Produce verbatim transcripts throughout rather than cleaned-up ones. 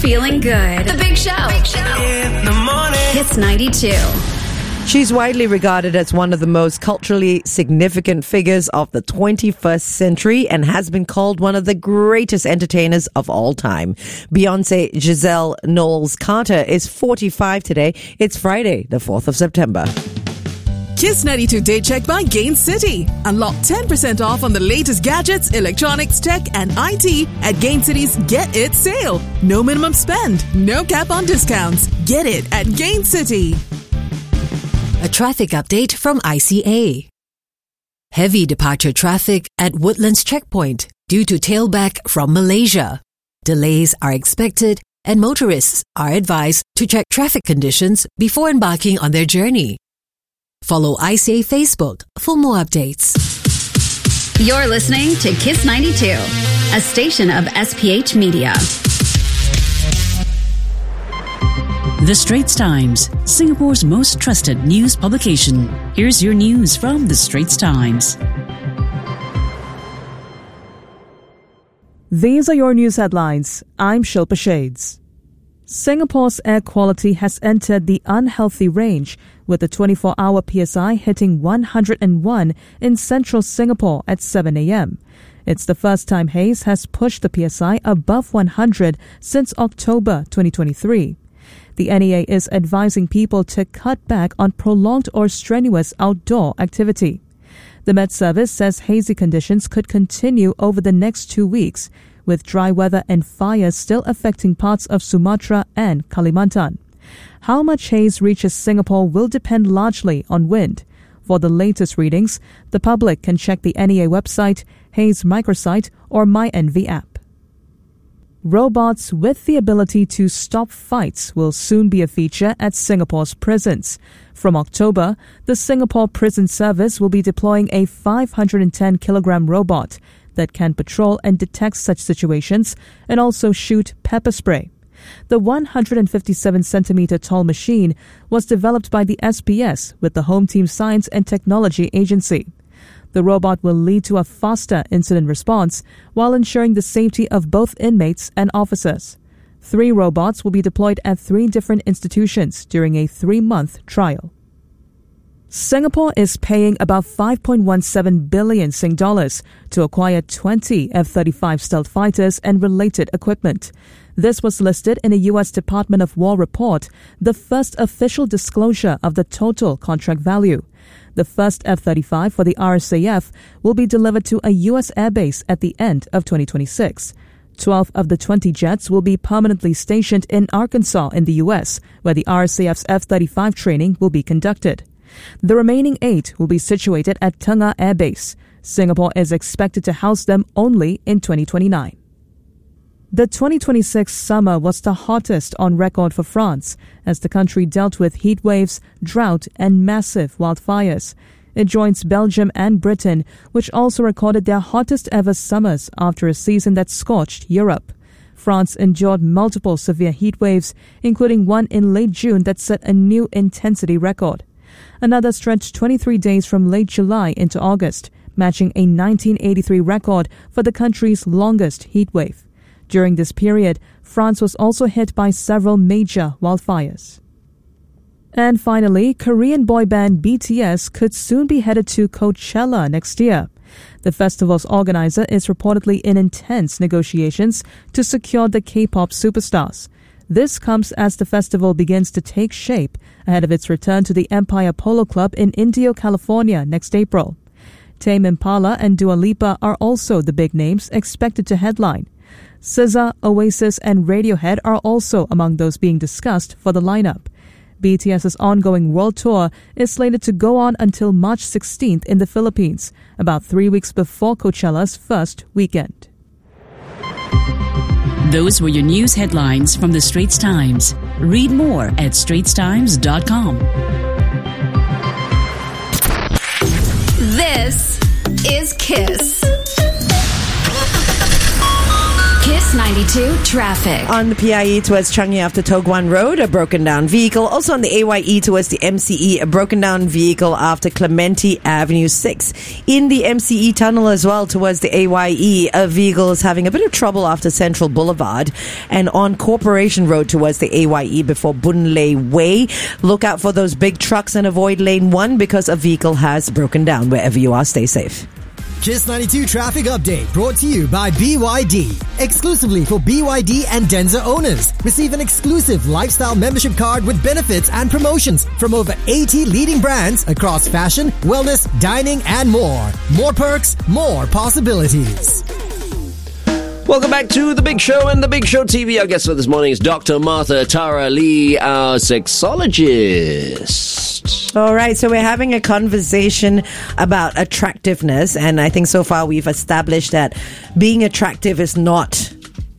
feeling good. The Big Show. Big Show. In the morning. Kiss ninety-two. She's widely regarded as one of the most culturally significant figures of the twenty-first century and has been called one of the greatest entertainers of all time. Beyonce Giselle Knowles-Carter is forty-five today. It's Friday, the fourth of September. Kiss ninety-two Day Check by Gain City. Unlock ten percent off on the latest gadgets, electronics, tech, and I T at Gain City's Get It sale. No minimum spend, no cap on discounts. Get it at Gain City. A traffic update from I C A. Heavy departure traffic at Woodlands Checkpoint due to tailback from Malaysia. Delays are expected and motorists are advised to check traffic conditions before embarking on their journey. Follow I C A Facebook for more updates. You're listening to Kiss ninety-two, a station of S P H Media. The Straits Times, Singapore's most trusted news publication. Here's your news from The Straits Times. These are your news headlines. I'm Shilpa Shades. Singapore's air quality has entered the unhealthy range, with the twenty-four hour P S I hitting one hundred one in central Singapore at seven a.m. It's the first time haze has pushed the P S I above one hundred since October twenty twenty-three. The N E A is advising people to cut back on prolonged or strenuous outdoor activity. The Met Service says hazy conditions could continue over the next two weeks, with dry weather and fires still affecting parts of Sumatra and Kalimantan. How much haze reaches Singapore will depend largely on wind. For the latest readings, the public can check the N E A website, Haze microsite, or MyNV app. Robots with the ability to stop fights will soon be a feature at Singapore's prisons. From October, the Singapore Prison Service will be deploying a five hundred ten kilogram robot that can patrol and detect such situations and also shoot pepper spray. The one hundred fifty-seven centimeter tall machine was developed by the S P S with the Home Team Science and Technology Agency. The robot will lead to a faster incident response while ensuring the safety of both inmates and officers. Three robots will be deployed at three different institutions during a three-month trial. Singapore is paying about five point one seven billion Sing dollars to acquire twenty F thirty-five stealth fighters and related equipment. This was listed in a U S Department of War report, the first official disclosure of the total contract value. The first F thirty-five for the R S A F will be delivered to a U S airbase at the end of twenty twenty-six. Twelve of the twenty jets will be permanently stationed in Arkansas in the U S, where the R S A F's F thirty-five training will be conducted. The remaining eight will be situated at Tengah Air Base. Singapore is expected to house them only in twenty twenty-nine. The twenty twenty-six summer was the hottest on record for France, as the country dealt with heat waves, drought, and massive wildfires. It joins Belgium and Britain, which also recorded their hottest ever summers after a season that scorched Europe. France endured multiple severe heat waves, including one in late June that set a new intensity record. Another stretched twenty-three days from late July into August, matching a nineteen eighty-three record for the country's longest heat wave. During this period, France was also hit by several major wildfires. And finally, Korean boy band B T S could soon be headed to Coachella next year. The festival's organizer is reportedly in intense negotiations to secure the K-pop superstars. This comes as the festival begins to take shape ahead of its return to the Empire Polo Club in Indio, California next April. Tame Impala and Dua Lipa are also the big names expected to headline. S Z A, Oasis and Radiohead are also among those being discussed for the lineup. BTS's ongoing world tour is slated to go on until March sixteenth in the Philippines, about three weeks before Coachella's first weekend. Those were your news headlines from The Straits Times. Read more at straits times dot com. This is Kiss. Kiss Kiss ninety-two traffic. On the P I E towards Changi after Toh Guan Road, a broken down vehicle. Also on the A Y E towards the M C E, a broken down vehicle after Clementi Avenue six. In the M C E tunnel as well towards the A Y E, a vehicle is having a bit of trouble after Central Boulevard. And on Corporation Road towards the A Y E before Boon Lay Way, look out for those big trucks and avoid lane one because a vehicle has broken down. Wherever you are, stay safe. Kiss ninety-two Traffic Update brought to you by B Y D. Exclusively for B Y D and Denza owners. Receive an exclusive lifestyle membership card with benefits and promotions from over eighty leading brands across fashion, wellness, dining, and more. More perks, more possibilities. Welcome back to The Big Show and The Big Show T V. Our guest for this morning is Doctor Martha Tara Lee, our sexologist. All right, so we're having a conversation about attractiveness, and I think so far we've established that being attractive is not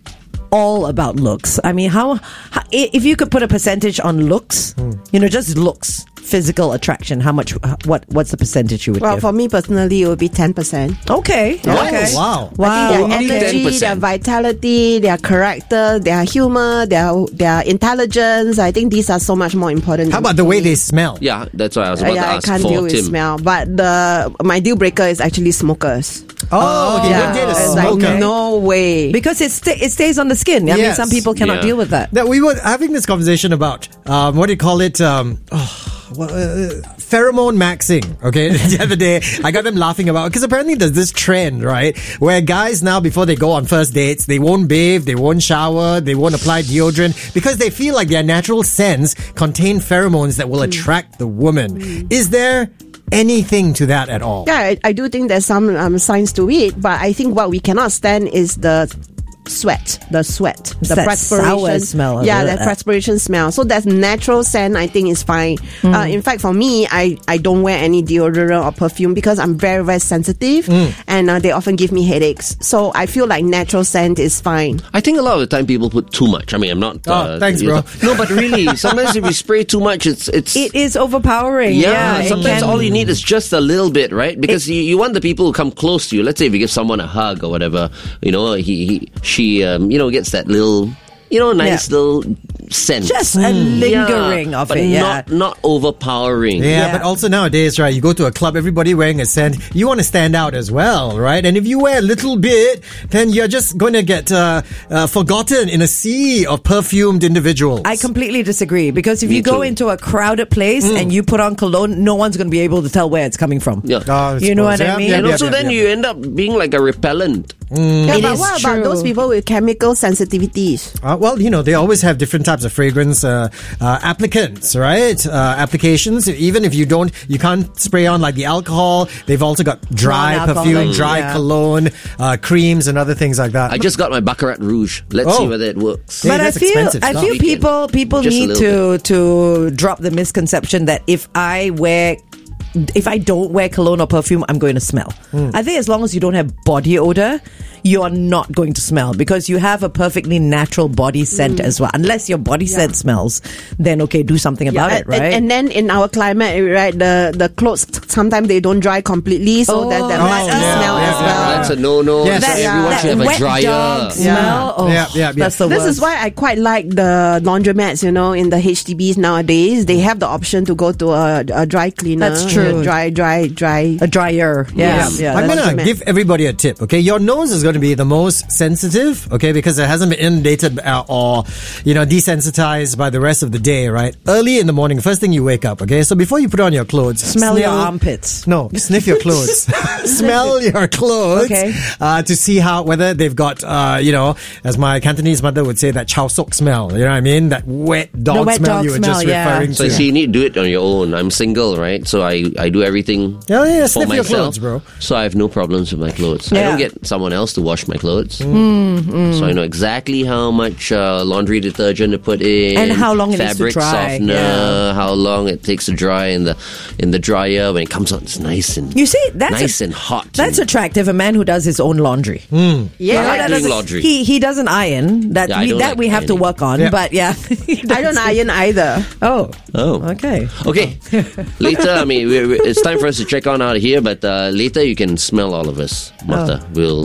all about looks. I mean, how, how if you could put a percentage on looks, mm. you know, just looks, physical attraction, how much, what, what's the percentage you would well, give? Well, for me personally, it would be ten percent. Okay. Yeah. Okay. Oh, wow. Wow. I think Only their energy, ten percent. their vitality, their character, their humor, their their intelligence, I think these are so much more important. How about the way they smell? Yeah, that's what I was Uh, about yeah, to I ask can't for deal with Tim. smell. But the my deal breaker is actually smokers. Oh, okay. Yeah, Don't date a it's smoker. like no way. Because it, sta it stays on the skin. I mean, Yes. some people cannot Yeah. deal with that. That we were having this conversation about um, what do you call it? Um, oh, well, uh, pheromone maxing. Okay, the other day I got them laughing about because apparently there's this trend, right, where guys now before they go on first dates they won't bathe, they won't shower, they won't apply deodorant because they feel like their natural scents contain pheromones that will attract the woman. Mm. Is there anything to that at all? Yeah, I, I do think there's some um, science to it, but I think what we cannot stand is the sweat, the sweat, It's the that perspiration sour smell. Yeah, Ugh. that perspiration smell. So that natural scent, I think, is fine. Mm. Uh, in fact, for me, I, I don't wear any deodorant or perfume because I'm very very sensitive, Mm. and uh, they often give me headaches. So I feel like natural scent is fine. I think a lot of the time people put too much. I mean, I'm not. Oh, Uh, thanks, you bro. know- No, but really, sometimes if you spray too much, it's it's. It is overpowering. yeah, Yeah, it sometimes can- all you need is just a little bit, right? Because you, you want the people who come close to you. Let's say if you give someone a hug or whatever, you know, he, he she, um, you know, gets that little, you know, nice Yeah. little scent. just a lingering yeah, of but it. Yeah. not not overpowering. Yeah, Yeah. but also nowadays, right, you go to a club, everybody wearing a scent, you want to stand out as well, right? And if you wear a little bit, then you're just going to get uh, uh, forgotten in a sea of perfumed individuals. I completely disagree because if Me you go too. into a crowded place and you put on cologne, no one's going to be able to tell where it's coming from. Yeah. Oh, I You know suppose. what I Yeah, mean? yeah, And yeah, also yeah, then yeah. you end up being like a repellent. Yeah, It but is what about true. those people with chemical sensitivities? Uh, well, you know, they always have different types of fragrance uh, uh, applicants, right? Uh, applications. Even if you don't, you can't spray on like the alcohol. They've also got dry Non-alcoholic, perfume, dry yeah. cologne, uh, creams, and other things like that. I just got my Baccarat Rouge. Let's Oh. see whether it works. Hey, But I that's feel expensive I stuff. feel We can- people people just a need little to to drop the misconception that if I wear if I don't wear cologne or perfume, I'm going to smell. Hmm. I think as long as you don't have body odor, you are not going to smell because you have a perfectly natural body scent as well. Unless your body scent smells, then okay, do something about it, and, right? and then in our climate, right, the, the clothes, sometimes they don't dry completely, so Oh, that, that oh, musky yeah, smell yeah, as yeah, well. That's a no-no. Yes. So That- everyone that should have a wet dryer. dog smell. Oh, Yeah, yeah, yeah. that's the This worst. is why I quite like the laundromats, you know, in the H D Bs nowadays. They have the option to go to a, a dry cleaner. That's true. A dry, dry, dry. a dryer. Yeah, Yes. yeah. I'm that's- gonna laundromat. give everybody a tip, okay? Your nose is going to be the most sensitive, okay, because it hasn't been inundated uh, or, you know, desensitized by the rest of the day, right? Early in the morning, first thing you wake up, okay? So before you put on your clothes, smell your sniff- armpits. No, sniff your clothes. Smell your clothes. Okay. Uh, to see how, whether they've got, uh, you know, as my Cantonese mother would say, that chow sok smell. You know what I mean? That wet dog wet smell dog you were smell, just yeah. referring So to. you see, you need to do it on your own. I'm single, right? So I, I do everything Oh, yeah, for sniff your myself. clothes, bro. So I have no problems with my clothes. I Yeah. don't get someone else to wash my clothes. Mm, So I know exactly how much uh, laundry detergent to put in, And how long it needs to fabric dry. softener, Yeah. how long it takes to dry in the in the dryer. When it comes out, it's nice and You see, that's nice a- and hot. That's and, attractive. A man who does his own laundry. Yeah. I like that doing doesn't- laundry. He he doesn't iron. That Yeah, I we don't that like we have to ironing. work on. Yeah. But yeah, I don't iron either. Oh, Oh. okay. Okay. Later, I mean, we we it's time for us to check on out of here, but uh, later you can smell all of us, Martha. Oh. We'll let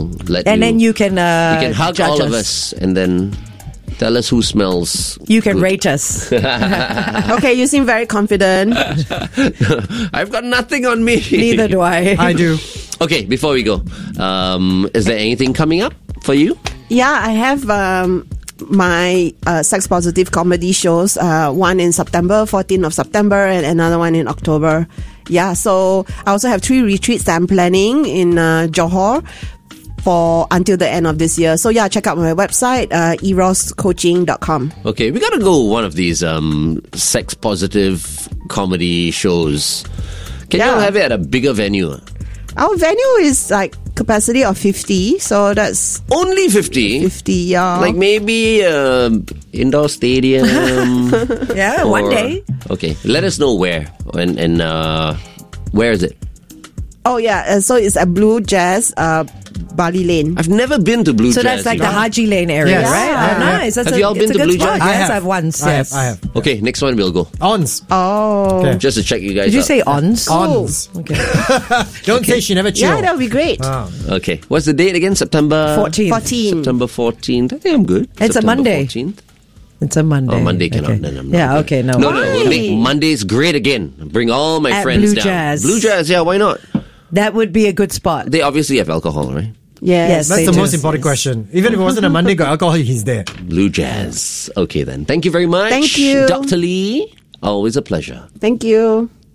that And you, then you can uh, you can hug judge all of us and then tell us who smells. You can good. rate us. Okay, you seem very confident. I've got nothing on me. Neither do I. I do. Okay, before we go, um, is there anything coming up for you? Yeah, I have um, my uh, sex positive comedy shows. Uh, one in September, fourteenth of September, and another one in October. Yeah, so I also have three retreats that I'm planning in uh, Johor for until the end of this year. So yeah, check out my website, uh, eros coaching dot com. Okay, we gotta go one of these um, sex positive comedy shows. Can Yeah. you have it at a bigger venue? Our venue is like capacity of fifty, so that's Only fifty? fifty, yeah. Like maybe um indoor stadium. Yeah, or- one day. Okay, let us know where and and uh, where is it? Oh yeah, uh, so it's at Blue Jazz, uh, Bali Lane. I've never been to Blue So Jazz. that's like you the know. Haji Lane area, Yes. right? Yeah. Oh, nice. That's Have a, you all it's been a to good Blue spot. Jazz? I Yes, have. I've once. I yes. have. I have. Okay, next one we'll go. Ons. Oh. Okay. Just to check you guys Did you out. say ons? Ons. Okay. Don't say she never chill. Yeah, that would be great. Ah. Okay, what's the date again? September fourteenth. fourteen. September fourteenth. I think I'm good. It's a September Monday. fourteenth. It's a Monday. Oh, Monday cannot. Okay. Then I'm not Yeah, good. okay, no. No, no, we'll make Why? Mondays great again. Bring all my At friends Blue down. Jazz. Blue Jazz, yeah, why not? That would be a good spot. They obviously have alcohol, right? Yes. Yes. That's They the do. most important question. Even if it wasn't a Monday, got alcohol, he's there. Blue Jazz. Okay then. Thank you very much. Thank you. Doctor Lee. Always a pleasure. Thank you.